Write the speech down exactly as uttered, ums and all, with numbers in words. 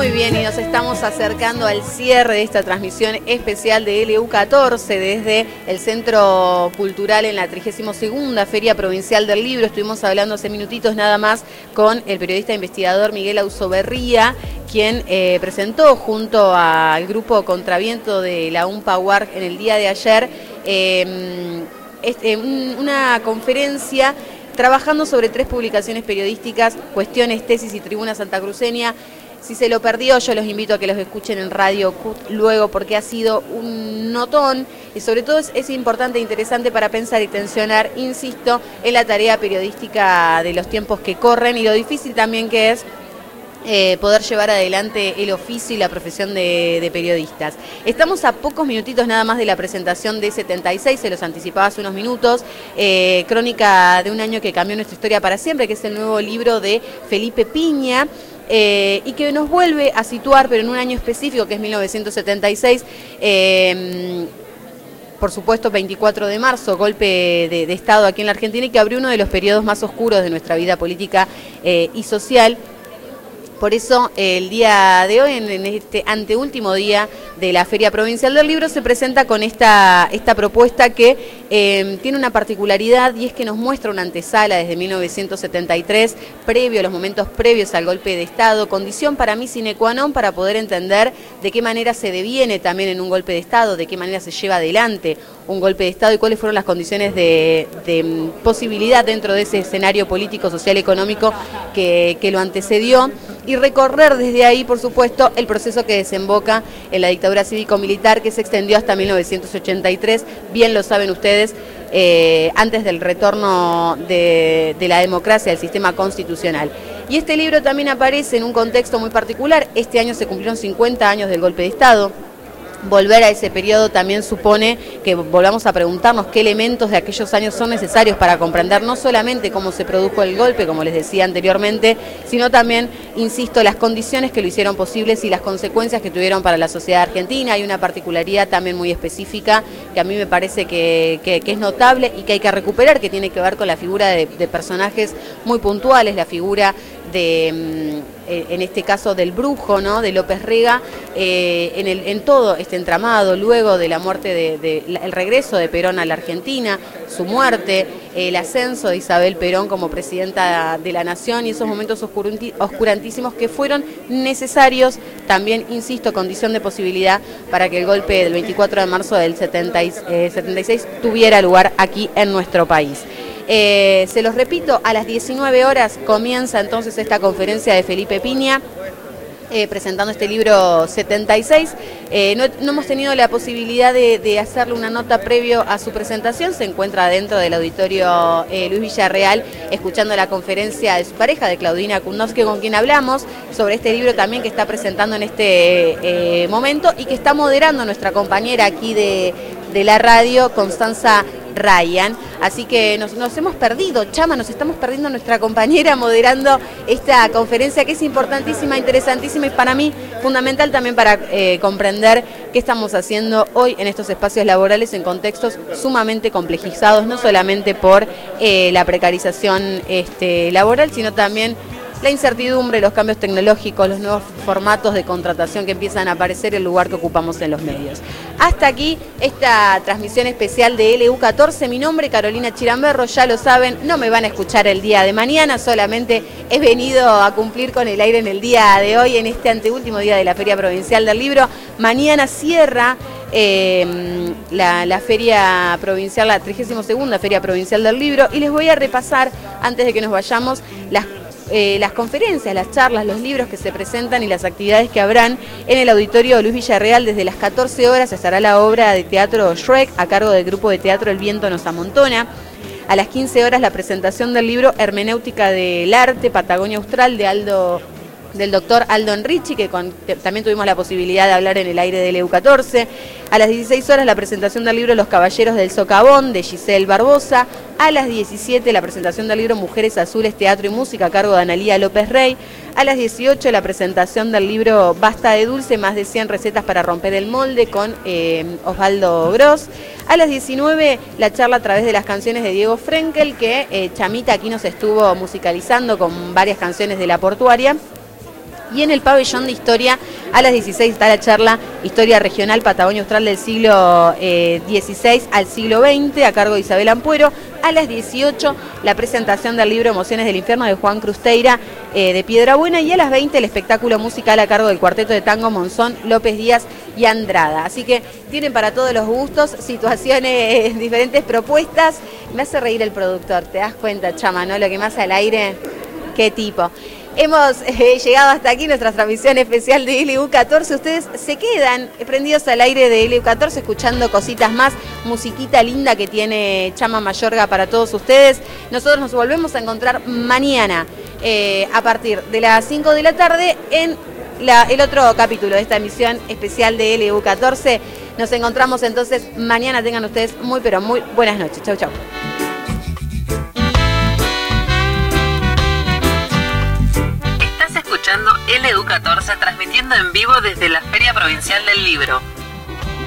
Muy bien, y nos estamos acercando al cierre de esta transmisión especial de L U catorce desde el Centro Cultural en la trigésima segunda Feria Provincial del Libro. Estuvimos hablando hace minutitos nada más con el periodista e investigador Miguel Ausoberría, quien eh, presentó junto al grupo Contraviento de la UNPA U A R C en el día de ayer eh, este, una conferencia trabajando sobre tres publicaciones periodísticas, Cuestiones, Tesis y Tribuna Santacruceña. Si se lo perdió, yo los invito a que los escuchen en Radio C U T luego, porque ha sido un notón y sobre todo es, es importante e interesante para pensar y tensionar, insisto, en la tarea periodística de los tiempos que corren y lo difícil también que es Eh, poder llevar adelante el oficio y la profesión de, de periodistas. Estamos a pocos minutitos nada más de la presentación de setenta y seis, se los anticipaba hace unos minutos, eh, crónica de un año que cambió nuestra historia para siempre, que es el nuevo libro de Felipe Piña, eh, y que nos vuelve a situar, pero en un año específico, que es mil novecientos setenta y seis, eh, por supuesto veinticuatro de marzo, golpe de, de Estado aquí en la Argentina, y que abrió uno de los periodos más oscuros de nuestra vida política eh, y social. Por eso, el día de hoy, en este anteúltimo día de la Feria Provincial del Libro, se presenta con esta, esta propuesta que eh, tiene una particularidad, y es que nos muestra una antesala desde mil novecientos setenta y tres, previo a los momentos previos al golpe de Estado, condición para mí sine qua non para poder entender de qué manera se deviene también en un golpe de Estado, de qué manera se lleva adelante un golpe de Estado y cuáles fueron las condiciones de, de posibilidad dentro de ese escenario político, social, económico que, que lo antecedió, y recorrer desde ahí, por supuesto, el proceso que desemboca en la dictadura cívico-militar, que se extendió hasta mil novecientos ochenta y tres, bien lo saben ustedes, eh, antes del retorno de, de la democracia al sistema constitucional. Y este libro también aparece en un contexto muy particular. Este año se cumplieron cincuenta años del golpe de Estado. Volver a ese periodo también supone que volvamos a preguntarnos qué elementos de aquellos años son necesarios para comprender no solamente cómo se produjo el golpe, como les decía anteriormente, sino también, insisto, las condiciones que lo hicieron posibles y las consecuencias que tuvieron para la sociedad argentina. Hay una particularidad también muy específica que a mí me parece que, que, que es notable y que hay que recuperar, que tiene que ver con la figura de, de personajes muy puntuales, la figura de, en este caso del brujo, ¿no?, de López Rega, eh, en, el, en todo este entramado, luego de la muerte, de, de, el regreso de Perón a la Argentina, su muerte, el ascenso de Isabel Perón como presidenta de la Nación y esos momentos oscurantísimos que fueron necesarios, también, insisto, condición de posibilidad para que el golpe del veinticuatro de marzo del setenta y seis tuviera lugar aquí en nuestro país. Eh, se los repito, a las diecinueve horas comienza entonces esta conferencia de Felipe Piña, eh, presentando este libro setenta y seis. Eh, no, no hemos tenido la posibilidad de, de hacerle una nota previo a su presentación. Se encuentra dentro del auditorio eh, Luis Villarreal, escuchando la conferencia de su pareja, de Claudina Kundowski, con quien hablamos sobre este libro también que está presentando en este eh, momento y que está moderando nuestra compañera aquí de, de la radio, Constanza Ryan. Así que nos, nos hemos perdido, Chama, nos estamos perdiendo nuestra compañera moderando esta conferencia, que es importantísima, interesantísima y para mí fundamental también para eh, comprender qué estamos haciendo hoy en estos espacios laborales en contextos sumamente complejizados, no solamente por eh, la precarización este, laboral, sino también la incertidumbre, los cambios tecnológicos, los nuevos formatos de contratación que empiezan a aparecer, el lugar que ocupamos en los medios. Hasta aquí esta transmisión especial de L U catorce. Mi nombre es Carolina Chiramberro, ya lo saben, no me van a escuchar el día de mañana, solamente he venido a cumplir con el aire en el día de hoy, en este anteúltimo día de la Feria Provincial del Libro. Mañana cierra eh, la, la Feria Provincial, la trigésima segunda Feria Provincial del Libro, y les voy a repasar, antes de que nos vayamos, las Eh, las conferencias, las charlas, los libros que se presentan y las actividades que habrán en el auditorio Luis Villarreal. Desde las catorce horas estará la obra de teatro Shrek a cargo del grupo de teatro El Viento nos amontona. A las quince horas la presentación del libro Hermenéutica del Arte, Patagonia Austral, de Aldo, del doctor Aldo Enrichi, que con, que también tuvimos la posibilidad de hablar en el aire de L U catorce. A las dieciséis horas la presentación del libro Los Caballeros del Socavón, de Giselle Barbosa. A las diecisiete la presentación del libro Mujeres Azules, Teatro y Música, a cargo de Analía López Rey. A las dieciocho la presentación del libro Basta de Dulce, más de cien recetas para romper el molde, con eh, Osvaldo Gross. A las diecinueve la charla a través de las canciones de Diego Frenkel, que eh, Chamita aquí nos estuvo musicalizando con varias canciones de La Portuaria. Y en el pabellón de historia, a las dieciséis está la charla Historia Regional Patagonia Austral del siglo eh, dieciséis al siglo veinte, a cargo de Isabel Ampuero. A las dieciocho, la presentación del libro Emociones del Infierno de Juan Crusteira eh, de Piedrabuena. Y a las veinte, el espectáculo musical a cargo del cuarteto de tango Monzón, López Díaz y Andrada. Así que tienen para todos los gustos, situaciones, diferentes propuestas. Me hace reír el productor, ¿te das cuenta, Chama, no? Lo que más al aire, qué tipo. Hemos eh, llegado hasta aquí nuestra transmisión especial de L U catorce. Ustedes se quedan prendidos al aire de L U catorce escuchando cositas más, musiquita linda que tiene Chama Mayorga para todos ustedes. Nosotros nos volvemos a encontrar mañana eh, a partir de las cinco de la tarde en la, el otro capítulo de esta emisión especial de L U catorce. Nos encontramos entonces mañana. Tengan ustedes muy pero muy buenas noches. Chau, chau. L U catorce transmitiendo en vivo desde la Feria Provincial del Libro.